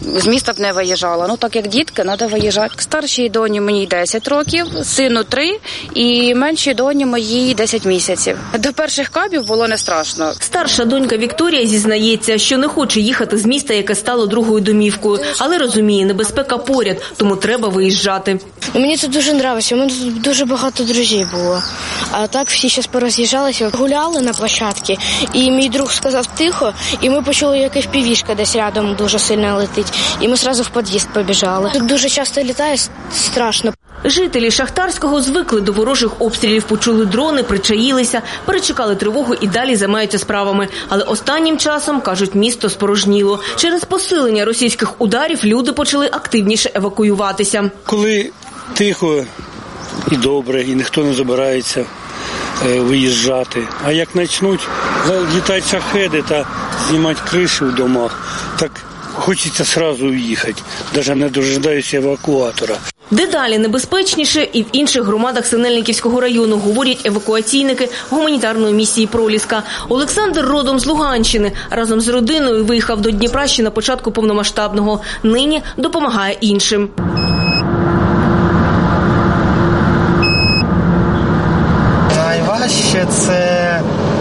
з міста б не виїжджала. Ну, так як дітки, треба виїжджати. Старшій доні мені 10 років, сину 3 і меншій доні моїй 10 місяців. До перших кабів було не страшно. Старша донька Вікторія зізнається, що не хоче їхати з міста, яке стало другою домівкою, але розуміє, небезпека поряд, тому треба виїжджати. Мені тут дуже подобається, у мене тут дуже багато друзів було. А так всі зараз пороз'їжджалися, гуляли на площадці, і мій друг сказав тихо, і ми почули, як FPV-шка десь рядом дуже сильно летить, і ми одразу в під'їзд побіжали. Тут дуже часто літає, страшно. Жителі Шахтарського звикли до ворожих обстрілів, почули дрони, причаїлися, перечекали тривогу і далі займаються справами. Але останнім часом, кажуть, місто спорожніло. Через посилення російських ударів люди почали активніше евакуюватися. Коли тихо і добре, і ніхто не забирається виїжджати. А як почнуть літати шахеди та знімати криші в домах, так хочеться одразу уїхати, навіть не дожидаючись евакуатора. Дедалі небезпечніше і в інших громадах Синельниківського району, говорять евакуаційники гуманітарної місії «Проліска». Олександр родом з Луганщини. Разом з родиною виїхав до Дніпра ще на початку повномасштабного. Нині допомагає іншим. Найважче – це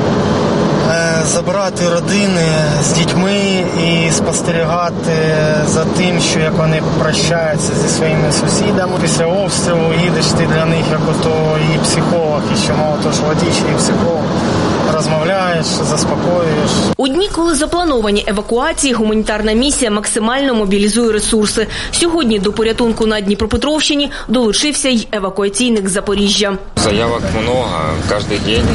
забирати родини з дітьми і спостерігати за тим, що як вони прощаються зі своїми сусідами. Після обстрілу їдеш ти для них як ото і психолог, і ще мало того, що водій, і психолог. Розмовляєш, заспокоюєш. У дні, коли заплановані евакуації, гуманітарна місія максимально мобілізує ресурси. Сьогодні до порятунку на Дніпропетровщині долучився й евакуаційник Запоріжжя. Заявок много, кожен день.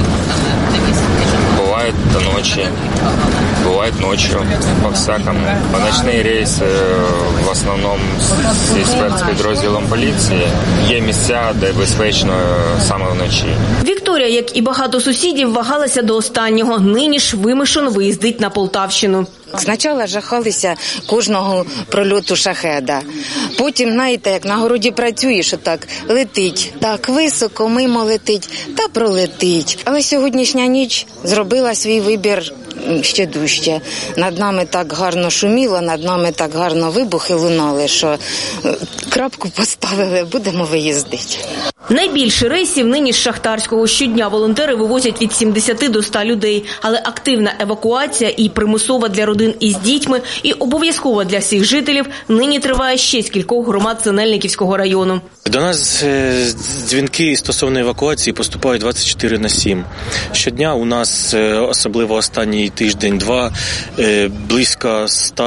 Бывает до ночи, бывает ночью, по-всякому. Ночные рейсы в основном зі спецпідрозділом поліції. Є місця, де безпечно саме вночі. Вікторія, як і багато сусідів, вагалася до останнього. Нині ж вимушено виїздить на Полтавщину. Спочатку жахалися кожного прольоту шахеда. Потім, знаєте, як на городі працюєш, отак летить. Так високо, мимо летить та пролетить. Але сьогоднішня ніч зробила свій вибір ще дужче. Над нами так гарно шуміло, над нами так гарно вибухи лунали, що крапку поставили, будемо виїздити. Найбільше рейсів нині з Шахтарського. Щодня волонтери вивозять від 70 до 100 людей. Але активна евакуація і примусова для родин із дітьми, і обов'язкова для всіх жителів нині триває ще з кількох громад Синельниківського району. До нас дзвінки стосовно евакуації поступають 24/7. Щодня у нас, особливо останній тиждень-два, близько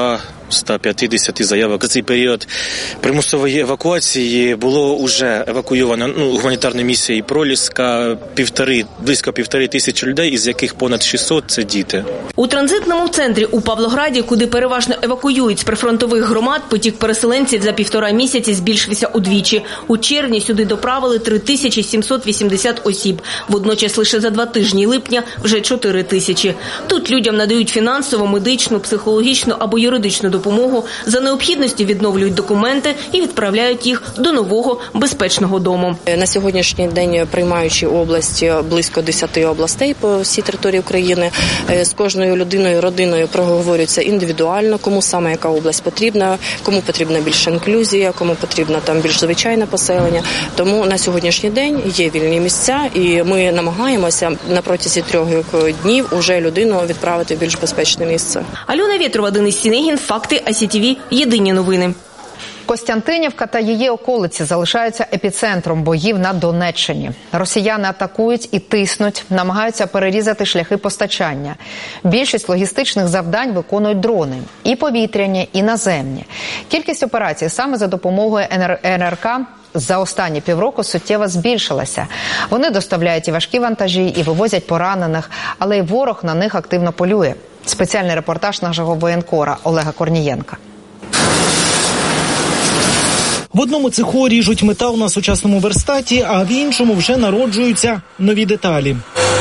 100-150 заявок. За цей період примусової евакуації було вже евакуйовано гуманітарною місією «Проліска» близько 1500 людей, із яких понад 600 – це діти. У транзитному центрі у Павлограді, куди переважно евакуюють з прифронтових громад, потік переселенців за 1,5 місяці збільшився удвічі. У червні сюди доправили 3780 осіб. Водночас лише за 2 тижні липня вже 4000. Тут людям надають фінансову, медичну, психологічну або юридичну допомогу, за необхідності відновлюють документи і відправляють їх до нового безпечного дому. На сьогоднішній день приймаючі області близько 10 областей по всій території України. З кожною людиною, родиною проговорюється індивідуально, кому саме яка область потрібна, кому потрібна більша інклюзія, кому потрібна там більш звичайне поселення. Тому на сьогоднішній день є вільні місця, і ми намагаємося на протязі 3 днів уже людину відправити в більш безпечне місце. Альона Вєтрова, Денис Сінегін, Факти ICTV, єдині новини. Костянтинівка та її околиці залишаються епіцентром боїв на Донеччині. Росіяни атакують і тиснуть, намагаються перерізати шляхи постачання. Більшість логістичних завдань виконують дрони – і повітряні, і наземні. Кількість операцій саме за допомогою НРК за останні півроку суттєво збільшилася. Вони доставляють і важкі вантажі, і вивозять поранених, але й ворог на них активно полює. Спеціальний репортаж нашого воєнкора Олега Корнієнка. В одному цеху ріжуть метал на сучасному верстаті, а в іншому вже народжуються нові деталі.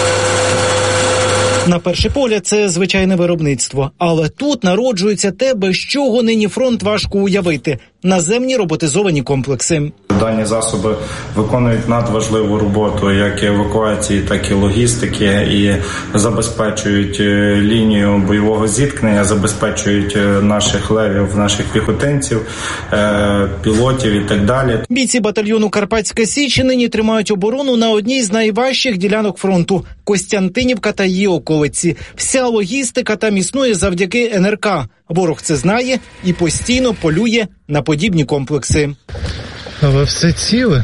На перший погляд це звичайне виробництво. Але тут народжується те, без чого нині фронт важко уявити – наземні роботизовані комплекси. Дані засоби виконують надважливу роботу як і евакуації, так і логістики, і забезпечують лінію бойового зіткнення, забезпечують наших левів, наших піхотинців, пілотів і так далі. Бійці батальйону «Карпатська Січ» нині тримають оборону на одній з найважчих ділянок фронту – Костянтинівка та її околиці. Вся логістика там існує завдяки НРК. Ворог це знає і постійно полює на подібні комплекси. Але все ціле.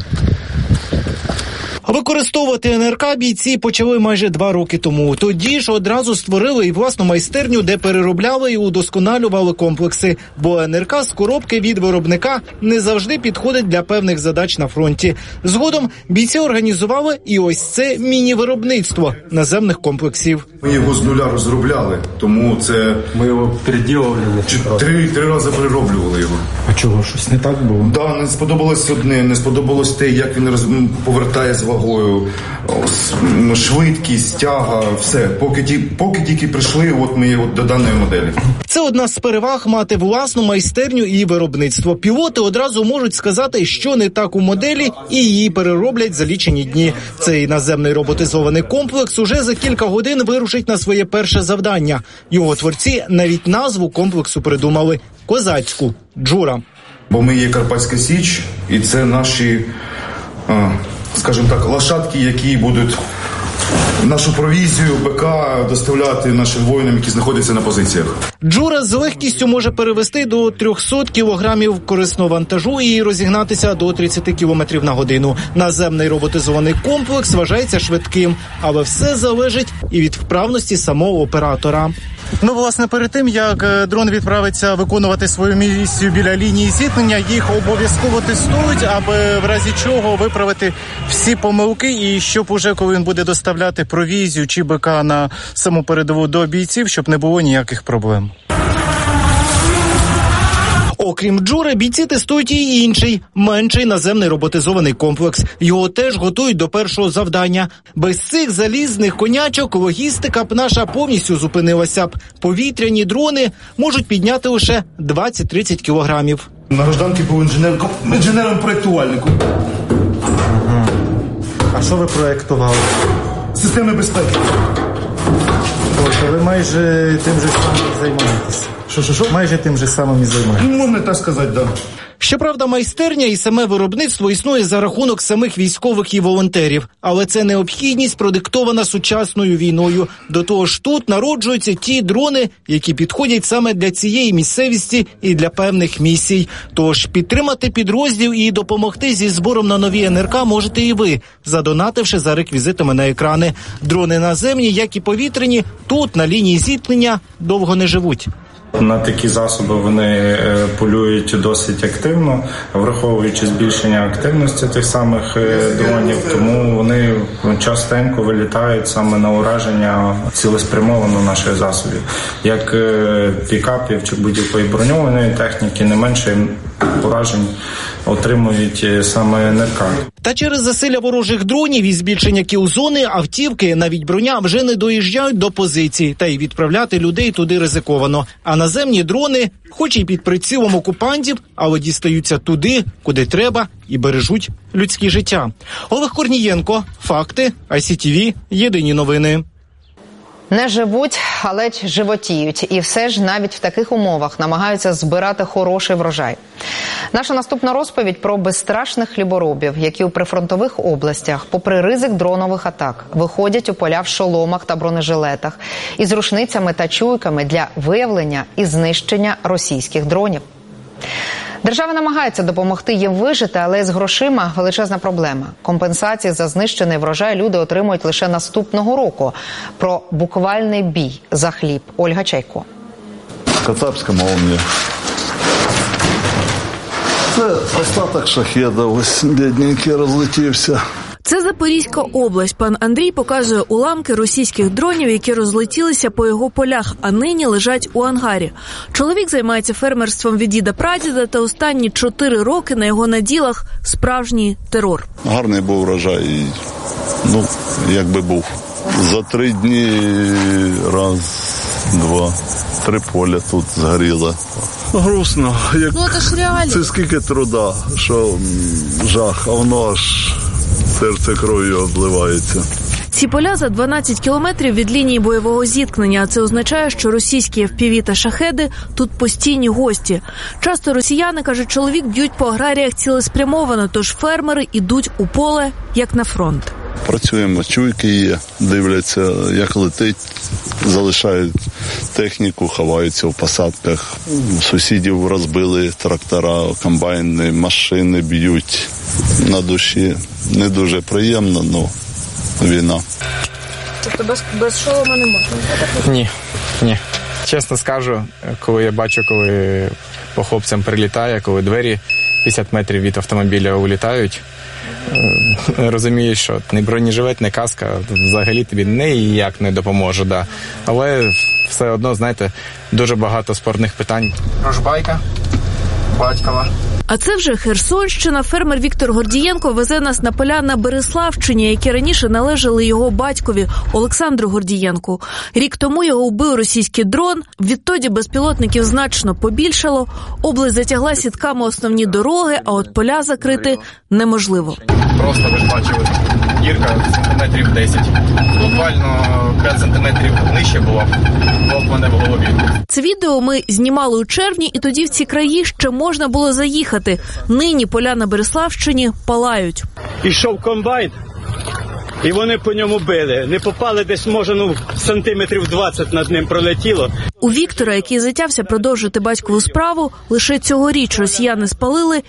Використовувати НРК бійці почали майже 2 роки тому. Тоді ж одразу створили і власну майстерню, де переробляли і удосконалювали комплекси. Бо НРК з коробки від виробника не завжди підходить для певних задач на фронті. Згодом бійці організували і ось це міні-виробництво наземних комплексів. Ми його з нуля розробляли, тому це... Ми його переділували. 3 рази перероблювали його. А чого, щось не так було? Да, не сподобалось одне, не сподобалось те, як він повертає з вагою, швидкість, тяга, все. Поки тільки прийшли до даної моделі. Це одна з переваг мати власну майстерню і виробництво. Пілоти одразу можуть сказати, що не так у моделі, і її перероблять за лічені дні. Цей наземний роботизований комплекс уже за кілька годин вирушить на своє перше завдання. Його творці навіть назву комплексу придумали – козацьку «Джура». Бо ми є Карпатська Січ, і це наші, скажімо так, лошадки, які будуть нашу провізію, БК доставляти нашим воїнам, які знаходяться на позиціях. «Джура» з легкістю може перевести до 300 кілограмів корисного вантажу і розігнатися до 30 кілометрів на годину. Наземний роботизований комплекс вважається швидким, але все залежить і від вправності самого оператора. Ну, власне, перед тим, як дрон відправиться виконувати свою місію біля лінії зіткнення, їх обов'язково тестують, аби в разі чого виправити всі помилки, і щоб уже, коли він буде доставляти провізію чи БК на саму передову до бійців, щоб не було ніяких проблем. Окрім «Джури», бійці тестують і інший, менший наземний роботизований комплекс. Його теж готують до першого завдання. Без цих залізних конячок логістика б наша повністю зупинилася б. Повітряні дрони можуть підняти лише 20-30 кілограмів. На гражданки був інженером-проєктувальником. А що ви проєктували? Системи безпеки. Ось, ви майже тим же самим займаєтесь. Що? Майже тим же самим і займаєтесь. Можна так сказати, так. Да. Щоправда, майстерня і саме виробництво існує за рахунок самих військових і волонтерів. Але це необхідність, продиктована сучасною війною. До того ж, тут народжуються ті дрони, які підходять саме для цієї місцевості і для певних місій. Тож підтримати підрозділ і допомогти зі збором на нові НРК можете і ви, задонативши за реквізитами на екрани. Дрони наземні, як і повітряні, тут на лінії зіткнення довго не живуть. На такі засоби вони полюють досить активно, враховуючи збільшення активності тих самих дронів, тому вони частенько вилітають саме на ураження цілеспрямовано наших засобів. Як пікапів чи будь-якої броньованої техніки, не менше уражень отримують саме НРК. Та через засилля ворожих дронів і збільшення кіл-зони автівки, навіть броня, вже не доїжджають до позицій. Та й відправляти людей туди ризиковано. А наземні дрони, хоч і під прицілом окупантів, але дістаються туди, куди треба, і бережуть людське життя. Олег Корнієнко, Факти, ICTV, Єдині новини. Не живуть, але й животіють. І все ж навіть в таких умовах намагаються збирати хороший врожай. Наша наступна розповідь про безстрашних хліборобів, які у прифронтових областях, попри ризик дронових атак, виходять у поля в шоломах та бронежилетах із рушницями та чуйками для виявлення і знищення російських дронів. Держава намагається допомогти їм вижити, але з грошима величезна проблема. Компенсації за знищений врожай люди отримують лише наступного року. Про буквальний бій за хліб. Ольга Чайко. Кацапська молнія. Це остаток шахеда, ось бідненький розлетівся. Це Запорізька область. Пан Андрій показує уламки російських дронів, які розлетілися по його полях, а нині лежать у ангарі. Чоловік займається фермерством від діда-прадіда, та останні 4 роки на його наділах справжній терор. Гарний був врожай, якби був. За 3 дні раз 2. 3 поля тут згоріло. Грустно. Це ж реально. Це скільки труда, що жах, а воно аж серце кров'ю обливається. Ці поля за 12 кілометрів від лінії бойового зіткнення, а це означає, що російські FPV та шахеди тут постійні гості. Часто росіяни, каже чоловік, б'ють по аграріях цілеспрямовано, тож фермери йдуть у поле, як на фронт. Працюємо, чуйки є, дивляться, як летить, залишають техніку, ховаються в посадках. Сусідів розбили трактора, комбайни, машини б'ють. На душі не дуже приємно, але війна. Тобто без шолома не можна? Ні. Чесно скажу, коли я бачу, коли по хлопцям прилітає, коли двері 50 метрів від автомобіля улітають, розумієш, що не бронежилет, не каска взагалі тобі ніяк не допоможе. Да. Але все одно, знаєте, дуже багато спорних питань. Ружбайка, батькова. А це вже Херсонщина. Фермер Віктор Гордієнко везе нас на поля на Береславщині, які раніше належали його батькові Олександру Гордієнку. Рік тому його вбив російський дрон. Відтоді безпілотників значно побільшало. Область затягла сітками основні дороги, а от поля закрити неможливо. Просто, ви ж бачили, дірка сантиметрів 10. Буквально 5 сантиметрів нижче була, в мене в голові. Це відео ми знімали у червні, і тоді в ці краї ще можна було заїхати. Нині поля на Береславщині палають. Ішов комбайн, і вони по ньому били. Не попали десь, може, сантиметрів 20 над ним пролетіло. У Віктора, який затявся продовжити батькову справу, лише цьогоріч росіяни спалили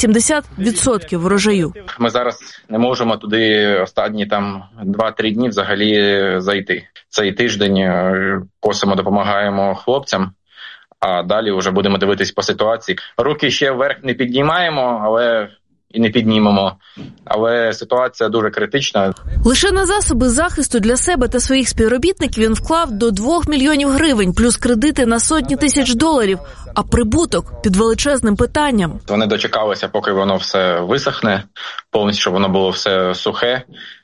80% врожаю. Ми зараз не можемо туди останні 2-3 дні взагалі зайти. Цей тиждень косимо, допомагаємо хлопцям, а далі вже будемо дивитись по ситуації. Руки ще вверх не піднімаємо, але і не піднімемо. Але ситуація дуже критична. Лише на засоби захисту для себе та своїх співробітників він вклав до 2 мільйонів гривень, плюс кредити на сотні тисяч доларів, а прибуток під величезним питанням. Вони дочекалися, поки воно все висохне, повністю, щоб воно було все сухе,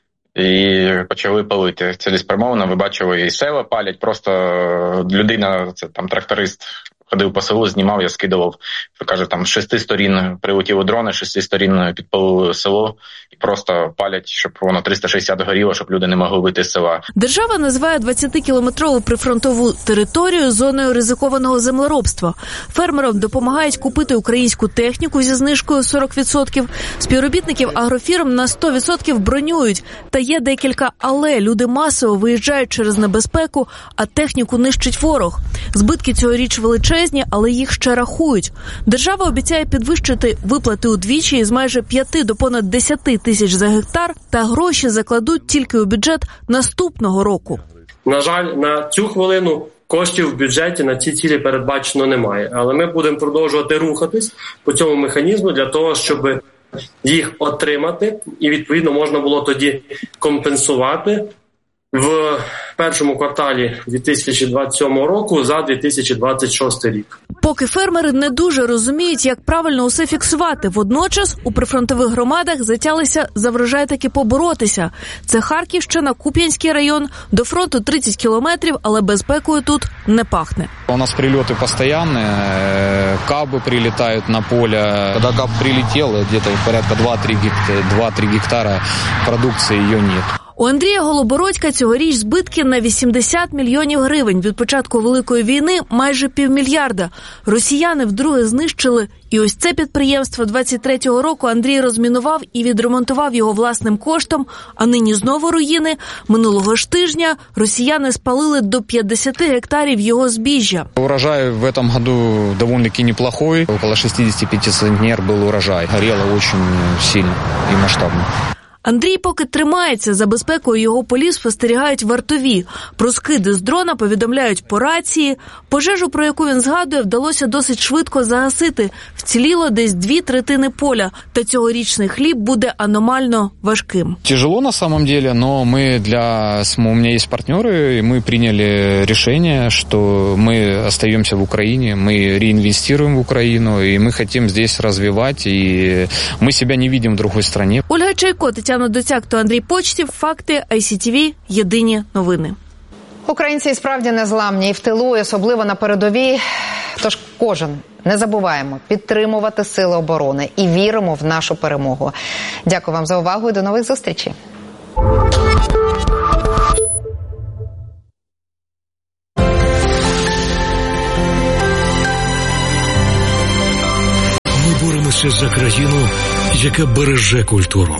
і почали палити. Цілеспрямовано, ви бачили, і села палять, просто людина, це тракторист, ходив по селу, знімав, я скидував. Каже, з 6 сторін прилетіли дрони, 6 сторін підпалили село і просто палять, щоб воно 360 горіло, щоб люди не могли вийти з села. Держава називає 20-кілометрову прифронтову територію зоною ризикованого землеробства. Фермерам допомагають купити українську техніку зі знижкою 40%. Співробітників агрофірм на 100% бронюють. Та є декілька «але». Люди масово виїжджають через небезпеку, а техніку нищить ворог. Збитки цьогоріч величезні, але їх ще рахують. Держава обіцяє підвищити виплати удвічі з майже 5 до понад 10 тисяч за гектар, та гроші закладуть тільки у бюджет наступного року. На жаль, на цю хвилину коштів в бюджеті на ці цілі передбачено немає. Але ми будемо продовжувати рухатись по цьому механізму для того, щоб їх отримати і, відповідно, можна було тоді компенсувати в першому кварталі 2027 року за 2026 рік. Поки фермери не дуже розуміють, як правильно усе фіксувати. Водночас у прифронтових громадах затялися за врожай таки поборотися. Це Харківщина, Куп'янський район, до фронту 30 кілометрів, але безпекою тут не пахне. У нас прильоти постійні, каби прилітають на поле. Коли каб прилетів, десь порядка 2-3 гектара продукції її немає. У Андрія Голобородька цьогоріч збитки на 80 мільйонів гривень. Від початку Великої війни майже півмільярда. Росіяни вдруге знищили і ось це підприємство. 23-го року Андрій розмінував і відремонтував його власним коштом, а нині знову руїни. Минулого ж тижня росіяни спалили до 50 гектарів його збіжжя. Урожай в этом году довольно-таки неплохой. Около 65 центнер был урожай. Горело очень сильно и масштабно. Андрій поки тримається, за безпекою його полів спостерігають вартові. Про скиди з дрона повідомляють по рації. Пожежу, про яку він згадує, вдалося досить швидко загасити. Вціліло десь 2/3 поля. Та цьогорічний хліб буде аномально важким. Тяжело на самом деле, но у меня есть партнеры, и мы приняли решение, что мы остаемся в Украине, мы реинвестируем в Украину, и мы хотим здесь развивать, и мы себя не видим в другой стране. Ольга Чайко, Тетяна Доцяк та Андрій Почтів. Факти, ICTV. Єдині новини. Українці і справді незламні і в тилу, і особливо на передовій. Тож кожен, не забуваємо підтримувати сили оборони і віримо в нашу перемогу. Дякую вам за увагу і до нових зустрічей. Ми боремося за країну, яка береже культуру.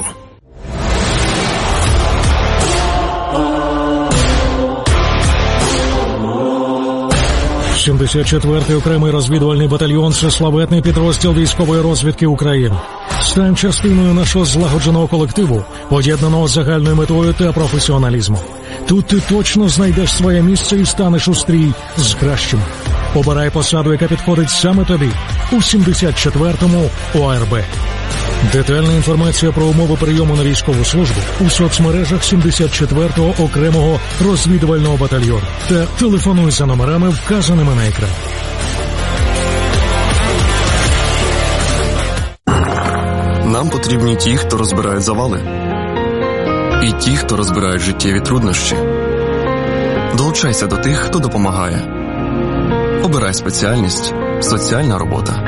74-й окремий розвідувальний батальйон – це славетний підрозділ військової розвідки України. Стань частиною нашого злагодженого колективу, поєднаного з загальною метою та професіоналізмом. Тут ти точно знайдеш своє місце і станеш у стрій з кращими. Обирай посаду, яка підходить саме тобі у 74-му ОРБ. Детальна інформація про умови прийому на військову службу у соцмережах 74-го окремого розвідувального батальйону та телефонуй за номерами, вказаними на екрані. Нам потрібні ті, хто розбирають завали. І ті, хто розбирають життєві труднощі. Долучайся до тих, хто допомагає. Обирай спеціальність «Соціальна робота».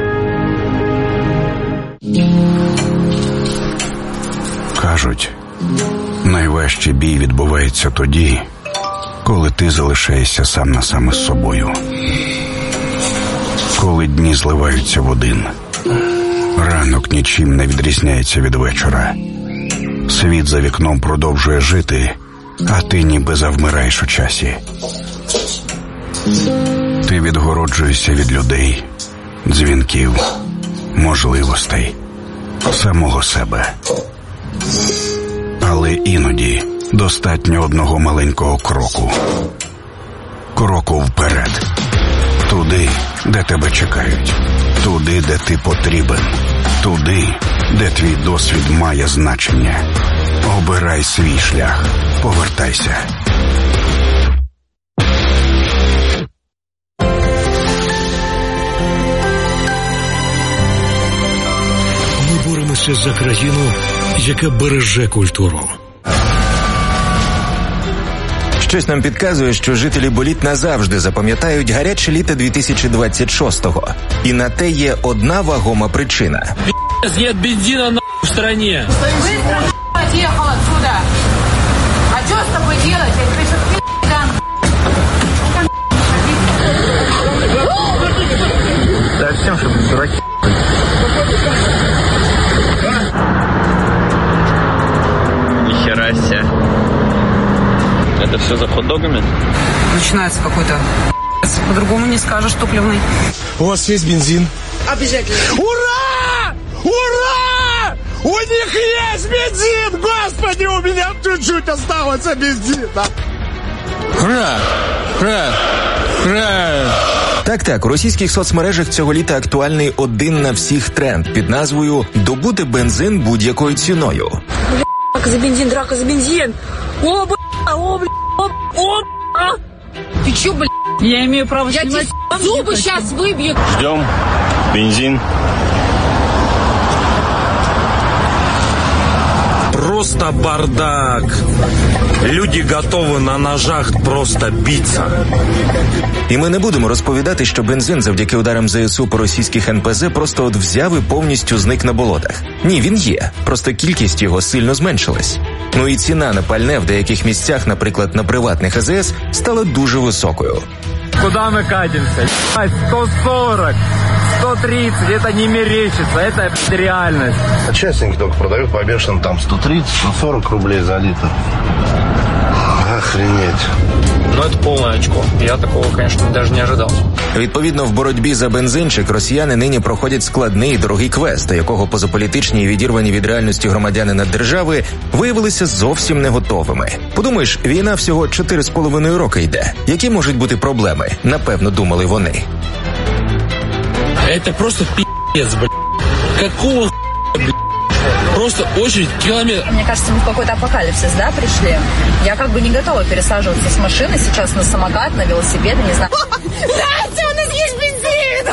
Кажуть, найважчий бій відбувається тоді, коли ти залишаєшся сам на сам із собою. Коли дні зливаються в один. Ранок нічим не відрізняється від вечора. Світ за вікном продовжує жити, а ти ніби завмираєш у часі. Ти відгороджуєшся від людей, дзвінків, можливостей, самого себе. Але іноді достатньо одного маленького кроку. Кроку вперед. Туди, де тебе чекають. Туди, де ти потрібен. Туди, де твій досвід має значення. Обирай свій шлях. Повертайся. Ми боремося за країну, яка береже культуру. Щось нам підказує, що жителі Боліт назавжди запам'ятають гаряче літо 2026-го. І на те є одна вагома причина. Нет бензина в стране. Быстро ехал отсюда. А что с тобой делать? Я тебе сейчас Да всем, чтобы дураки. Нихера себе. Это все за хот-догами? Начинается какой-то по-другому не скажешь, топливный. У вас есть бензин? Обязательно. Ура! Ура! У них есть бензин! Господи, у меня чуть-чуть осталось бензина! Ура! Ура! Ура! Так, у російських соцмережах цього літа актуальний один на всіх тренд під назвою «Добути бензин будь-якою ціною». Драка за бензин, драка за бензин! О, Ты чё, блядь? Я имею право снимать. Зубы сейчас выбьют. Ждем. Бензин. Просто бардак. Люди готовы на ножах просто биться. І ми не будемо розповідати, що бензин завдяки ударам ЗСУ по російських НПЗ просто от взяв і повністю зник на болотах. Ні, він є, просто кількість його сильно зменшилась. Ну і ціна на пальне в деяких місцях, наприклад, на приватних АЗС, стала дуже високою. Куда мы катимся? 140, 130, это не мерещится, это реальность. Частники только продают по бешеным там 130-140 рублей за литр. Охренеть. Ну, это полное очко. Я такого, конечно, даже не ожидал. Відповідно, в боротьбі за бензинчик росіяни нині проходять складний і дорогий квест, якого позаполітичні і відірвані від реальності громадянина держави виявилися зовсім не готовими. Подумаєш, війна всього 4,5 роки йде. Які можуть бути проблеми? Напевно, думали вони. Это просто пи***ц, блядь. Какого блядь? Просто очередь километр. Мне кажется, мы в какой-то апокалипсис, да, пришли? Я как бы не готова пересаживаться с машины сейчас на самокат, на велосипед, не знаю. Настя, у нас есть бензин!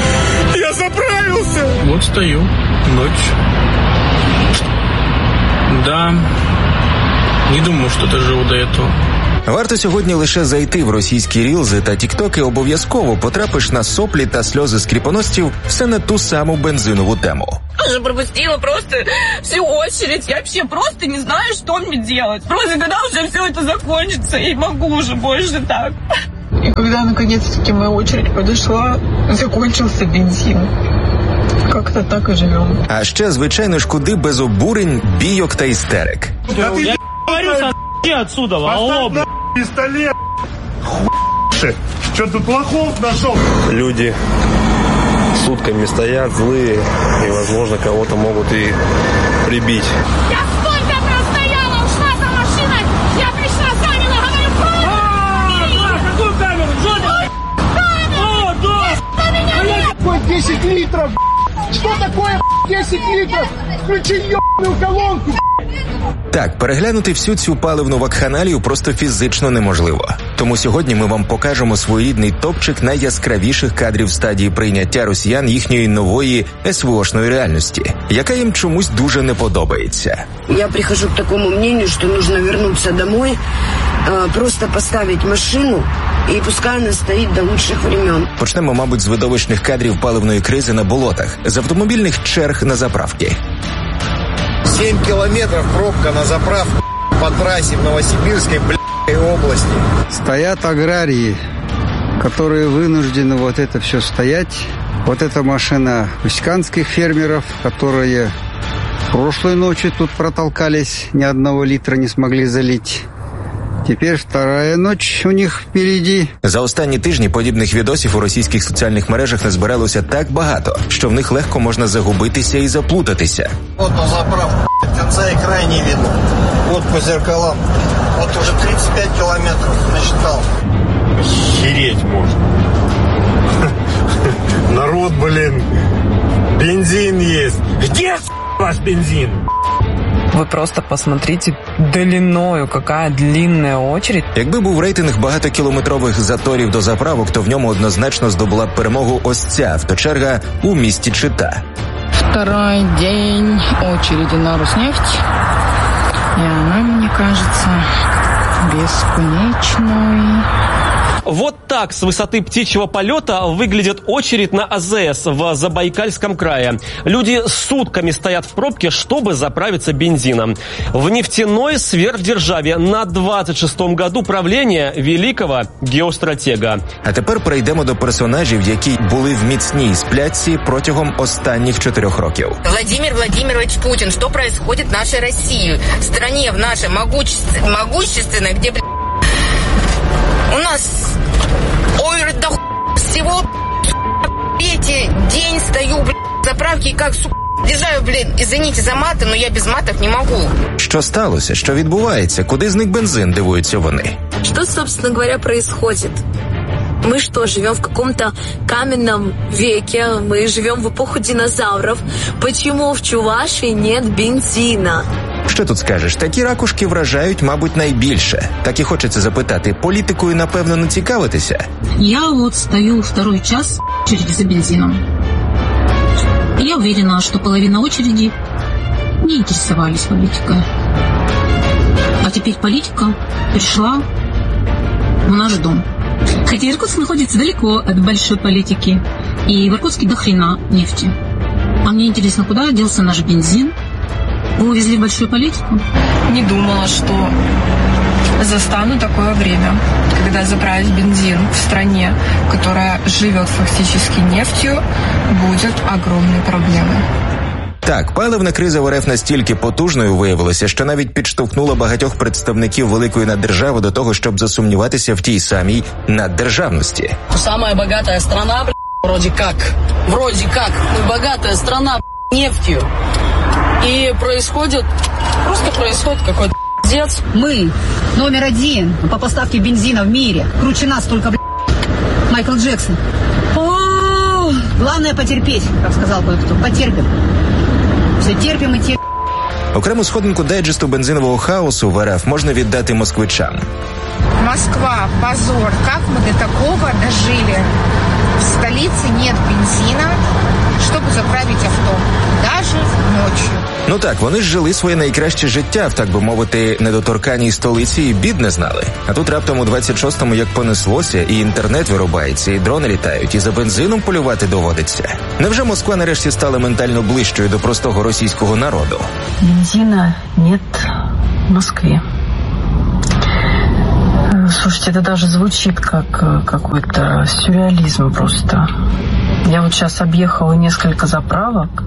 Я заправился! Вот стою, ночь. Не думаю, что доживу до этого. Варто сьогодні лише зайти в російські рілзи та тіктоки, обов'язково потрапиш на соплі та сльози скріпоностів все на ту саму бензинову тему. Я пропустила просто всю очередь. Я вообще просто не знаю, что мне делать. Просто когда уже все это закончится, я не могу уже больше так. И когда наконец-таки моя очередь подошла, закончился бензин. Как-то так и живем. А ще, звичайно ж, куди без обурень, бійок та істерик. Я говорю, отсюда, алло, пистолет, что тут лохов нашел? Люди сутками стоят, злые, и, возможно, кого-то могут и прибить. Я сколько простояла, ушла за машиной, я пришла, заняла, говорю, какую камеру? О, да! Какой 10 литров, что такое 10 литров? Включи ебаную колонку. Так, переглянути всю цю паливну вакханалію просто фізично неможливо. Тому сьогодні ми вам покажемо своєрідний топчик найяскравіших кадрів стадії прийняття росіян їхньої нової СВОшної реальності, яка їм чомусь дуже не подобається. Я прихожу к такому мнению, что нужно вернуться домой, просто поставить машину і пускай вона стоїть до лучших времен. Почнемо, мабуть, з видовищних кадрів паливної кризи на болотах, з автомобільних черг на заправки. 7 километров пробка на заправку по трассе в Новосибирской, области. Стоят аграрии, которые вынуждены вот это все стоять. Вот эта машина усть-канских фермеров, которые прошлой ночью тут протолкались, ни одного литра не смогли залить. Тепер вторая ніч у них впереді. За останні тижні подібних відосів у російських соціальних мережах назбиралося так багато, що в них легко можна загубитися і заплутатися. Вот на заправку, конца и края не видно. Вот по зеркалам. Вот уже 35 километров насчитал. Охереть можно. Народ, блин, бензин есть. Где ваш бензин? Вы просто посмотрите длиною, какая длинная очередь. Якби був рейтинг багатокілометрових заторів до заправок, то в ньому однозначно здобула б перемогу ось ця авточерга у місті Чита. Второй день очереди на Роснефть. И она, мне кажется, бесконечной. Вот так с высоты птичьего полета выглядит очередь на АЗС в Забайкальском крае. Люди сутками стоят в пробке, чтобы заправиться бензином. В нефтяной сверхдержаве на 26-м году правления великого геостратега. А тепер перейдемо до персонажів, які були в міцній сплятці протягом останніх 4 років. Владимир Владимирович Путин. Что происходит в нашей России? В стране, в нашей могущественной, где, у нас да всего, третий день стою, в заправке и как, держаю, извините за маты, но я без матов не могу. Що сталося? Що відбувається? Куди зник бензин, дивуються вони? Что, собственно говоря, происходит? Мы что, живем в каком-то каменном веке? Мы живем в эпоху динозавров? Почему в Чувашии нет бензина? Що тут скажеш? Такі ракушки вражають, мабуть, найбільше. Так і хочеться запитати, політикою, напевно, не цікавитися? Я вот стою второй час в очереди за бензином. Я уверена, что половина очереди не интересовались политикой. А теперь политика пришла в наш дом. Хотя Иркутск находится далеко от большой политики. И в Иркутске до хрена нефти. А мне интересно, куда делся наш бензин? Вы увезли большую политику? Не думала, что застану такое время, когда заправить бензин в стране, которая живет фактически нефтью, будет огромной проблемой. Так, паливна криза в РФ настільки потужною виявилася, що навіть підштовхнула багатьох представників великої наддержави до того, щоб засумніватися в тій самій наддержавності. Самая богатая страна, вроде как, мы богатая страна, нефтью. И происходит какой-то пиздец. Мы номер 1 по поставке бензина в мире. Круче нас только, Майкл Джексон. Главное потерпеть, как сказал кое-кто. Потерпим. Все терпим и терпим. Окрему сходинку дайджесту бензинового хаосу в РФ можна віддати москвичам. Москва, позор. Как мы до такого дожили? в столице нет бензина, чтобы заправить авто, даже ночью. Ну так, вони ж жили своє найкраще життя в, так би мовити, недоторканій столиці і бід не знали. А тут раптом у 26-му як понеслося, і інтернет вирубається, і дрони літають, і за бензином полювати доводиться. Невже Москва нарешті стала ментально ближчою до простого російського народу? Бензина нет в Москве. Слушайте, это даже звучит как какой-то сюрреализм просто. Я вот сейчас объехала несколько заправок.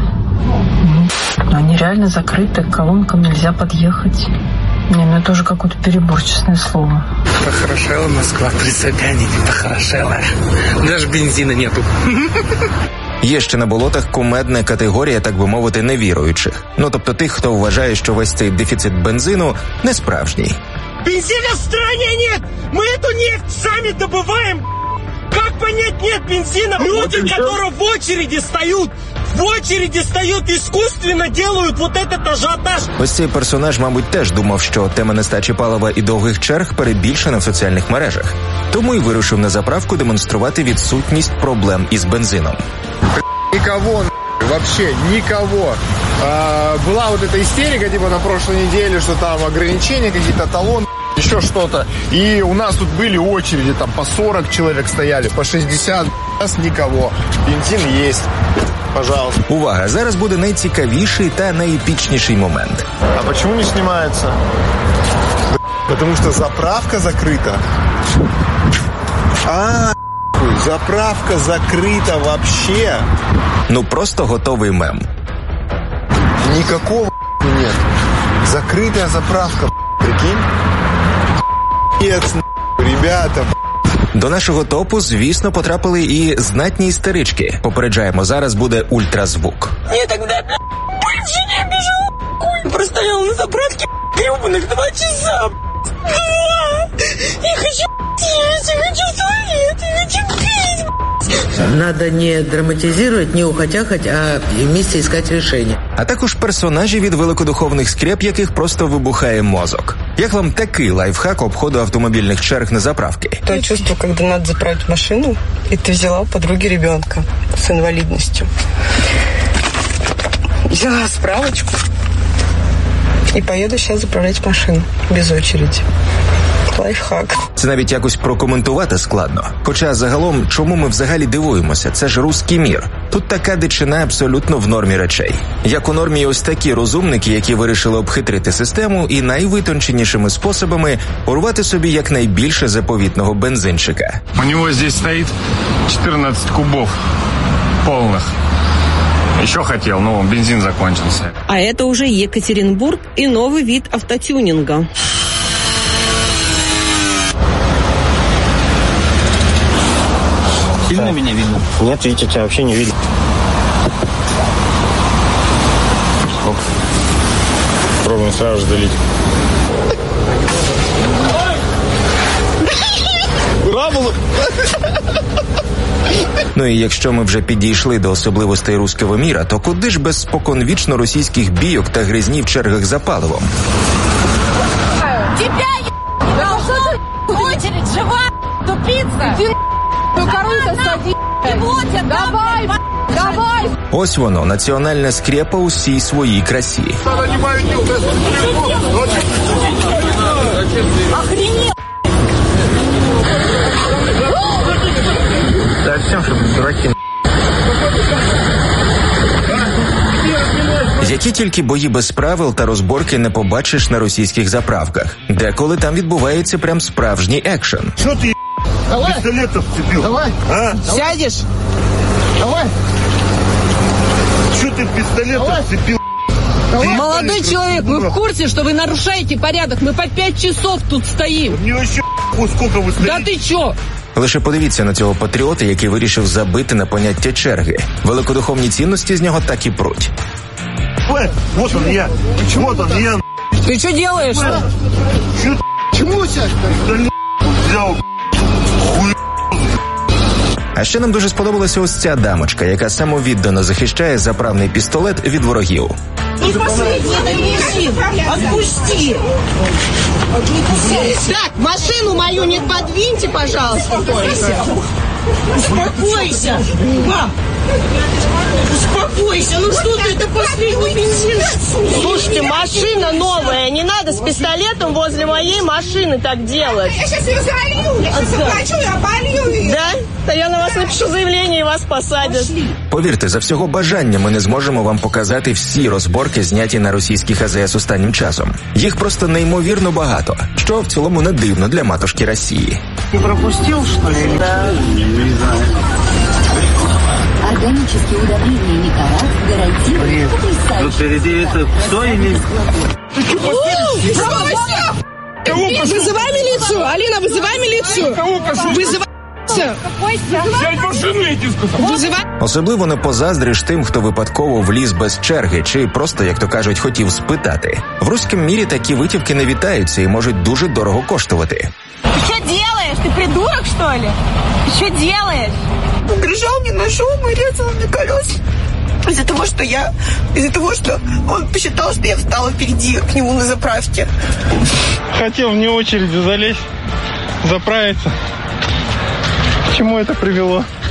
Но они реально закрыты, к колонкам нельзя подъехать. Не, ну это уже какое-то перебор, честное слово. Похорошела Москва при Собянине, похорошела. Даже бензина нету. Є ще на болотах кумедна категорія, так би мовити, невіруючих. Ну, тобто тих, хто вважає, що весь цей дефіцит бензину не справжній. Бензина в стране нет! Мы эту нефть сами добываем! Как понять нет бензина? Люди, которые в очереди стоят, искусственно делают вот этот ажіотаж. Ось цей персонаж, мабуть, теж думав, що тема нестачі палива і довгих черг перебільшена в соціальних мережах. Тому й вирушив на заправку демонструвати відсутність проблем із бензином. Никого, вообще никого. Была вот эта истерика, типа, на прошлой неделе, что там ограничения, какие-то талоны, еще что-то. И у нас тут были очереди, там по 40 человек стояли, по 60, у нас никого. Бензин есть. Пожалуйста. Увага, зараз буде найцікавіший та найепічніший момент. А почему не снимается? Потому что заправка закрыта. Заправка закрыта вообще. Ну просто готовий мем. Никакого нет. Закрытая заправка, прикинь? Ребята. До нашого топу, звісно, потрапили і знатні істерички. Попереджаємо, зараз буде ультразвук. Я тогда, больше не бежал, простоял на заправке, гребаных 2 часа, Я хочу есть, я хочу туалет, я хочу пить. Надо не драматизировать, не ухотяхать, а вместе искать решение. А також персонажі від великодуховних скреп, яких просто вибухає мозок. Як вам такий лайфхак обходу автомобільних черг на заправки? То чувство, когда надо заправить машину, и ты взяла у подруги ребенка с инвалидностью. Взяла справочку и поеду сейчас заправлять машину без очереди. Лайфхак. Це навіть якось прокоментувати складно. Хоча загалом, чому ми взагалі дивуємося? Це ж руський мір. Тут така дичина абсолютно в нормі речей. Як у нормі ось такі розумники, які вирішили обхитрити систему і найвитонченішими способами урвати собі якнайбільше заповітного бензинчика. У него здесь стоит 14 кубов полных. Еще хотел, но бензин закончился. А это уже Екатеринбург и новый вид автотюнинга. Сильно меня видно? Нет, видите, тебя вообще не видно. Оп. Пробуем сразу же долить. Ну і якщо ми вже підійшли до особливостей руського міра, то куди ж без споконвічно російських бійок та гризні в чергах за паливом? Тебя очередь жива, тупица! Давай! Ось воно, національна скрепа у всій своїй красі. Охренел! Да всем, чтобы дураки. Які тільки бої без правил та розборки не побачиш на російських заправках. Деколи там відбувається прям справжній екшен. Що ти, пістолетом вцепив? Давай. А? Сядешь? Давай. Что ты пистолетом вцепил? Молодой человек, вы в курсе, что вы нарушаете порядок? Мы по 5 часов тут стоим. Мне вообще сколько вы стоите? Да ты чё? Лише подивіться на цього патріота, який вирішив забити на поняття черги. Великодуховні цінності з нього так і пруть. Вот он я. Вот он я. Ты что делаешь? Чему сейчас? Взял. А ще нам дуже сподобалася ось ця дамочка, яка самовіддано захищає заправний пістолет від ворогів. Не последний, это бензин. Отпусти. Так, машину мою не подвиньте, пожалуйста, Борися. Успокойся. Успокойся. Ну что ты, это последний бензин. Слушайте, машина новая. Не надо с пистолетом возле моей машины так делать. Я сейчас ее залью. Я сейчас заплачу, я полью ее. Да? Да я на вас напишу заявление и вас посадят. Повірте, за всього бажання ми не зможемо вам показати всі розборки, зняті на російських АЗС останнім часом. Їх просто неймовірно багато, що в цілому не дивно для матушки Росії. Ты пропустил, что ли? Да. Не знаю. Органические удобрения Никарат гарантируют потрясающий. Ну, впереди это кто имеет? Вызывай милицию! Алина, вызывай милицию! Вызывай! Особливо не позаздриш тим, хто випадково вліз без черги, чи просто, як то кажуть, хотів спитати. В руському мірі такі витівки не вітаються і можуть дуже дорого коштувати. Ты что делаешь? Ты придурок, что ли? Ты что делаешь? Угрожал мне ножом и резал мне колеса. Из-за того, что он посчитал, что я встала впереди к нему на заправке. Хотел вне очереди залезть, заправиться. К чему это привело?